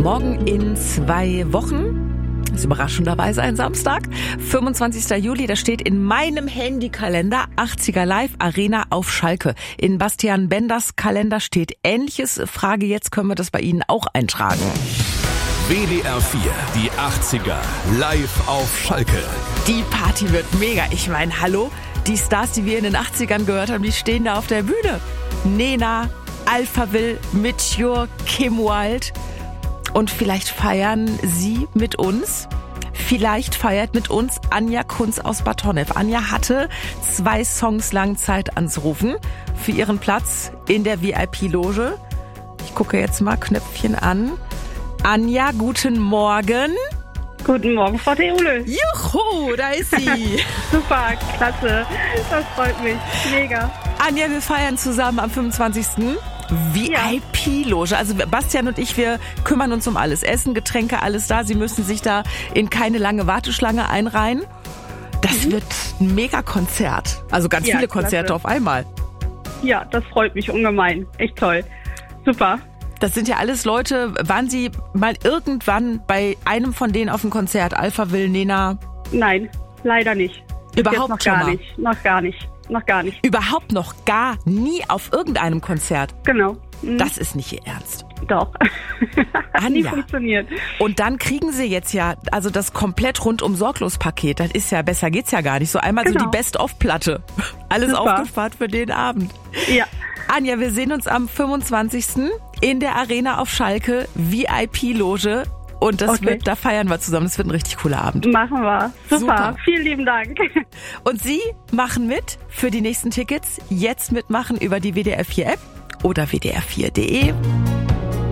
morgen in 2 Wochen. Das ist überraschenderweise ein Samstag. 25. Juli, da steht in meinem Handykalender 80er Live Arena auf Schalke. In Bastian Benders Kalender steht Ähnliches. Frage jetzt, können wir das bei Ihnen auch eintragen? WDR 4, die 80er live auf Schalke. Die Party wird mega. Ich meine, hallo, die Stars, die wir in den 80ern gehört haben, die stehen da auf der Bühne. Nena, Alphaville, Mitchur, Kim Wilde. Und vielleicht feiern Sie mit uns. Vielleicht feiert mit uns Anja Kunz aus Bad Honnef. Anja hatte 2 Songs lang Zeit anzurufen für ihren Platz in der VIP-Loge. Ich gucke jetzt mal Knöpfchen an. Anja, guten Morgen. Guten Morgen, Frau Theule. Juhu, da ist sie. Super, klasse. Das freut mich. Mega. Anja, wir feiern zusammen am 25. VIP-Loge. Also Bastian und ich, wir kümmern uns um alles. Essen, Getränke, alles da. Sie müssen sich da in keine lange Warteschlange einreihen. Das wird ein Mega-Konzert. Also ganz viele Konzerte auf einmal. Ja, das freut mich ungemein. Echt toll. Super. Das sind ja alles Leute, waren Sie mal irgendwann bei einem von denen auf dem Konzert? Alphaville, Nena? Nein, leider nicht. Überhaupt noch schon gar mal? nicht. Noch gar nicht. Noch gar nicht. Überhaupt noch gar nie auf irgendeinem Konzert? Genau. Das ist nicht Ihr Ernst. Doch. Hat nie Anja. funktioniert. Und dann kriegen Sie jetzt ja, also das komplett rundum Sorglos-Paket, das ist ja, besser geht's ja gar nicht. So einmal so Genau. die Best-of-Platte. Alles Super. aufgespart für den Abend. Ja. Anja, wir sehen uns am 25. in der Arena auf Schalke, VIP-Loge. Und das Okay. da feiern wir zusammen. Das wird ein richtig cooler Abend. Machen wir. Super. Super. Vielen lieben Dank. Und Sie machen mit für die nächsten Tickets. Jetzt mitmachen über die WDR 4 App oder wdr4.de.